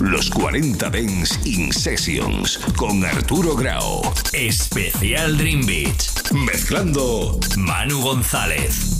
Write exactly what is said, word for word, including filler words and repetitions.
Los cuarenta Dance in Sessions con Arturo Grau. Especial Dream Beat. Mezclando Manu González.